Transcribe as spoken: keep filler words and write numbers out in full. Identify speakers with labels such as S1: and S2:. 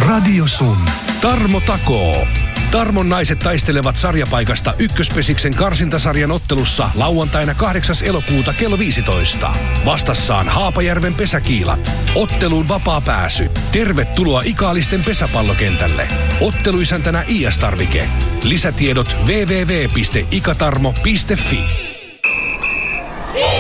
S1: Radio Sun.
S2: Tarmo takoo. Tarmon naiset taistelevat sarjapaikasta Ykköspesiksen karsintasarjan ottelussa lauantaina kahdeksas elokuuta kello viisitoista. Vastassaan Haapajärven pesäkiilat. Otteluun vapaa pääsy. Tervetuloa Ikaalisten pesäpallokentälle. Otteluisäntänä I S-tarvike. Lisätiedot double-u double-u double-u piste ikatarmo piste fi.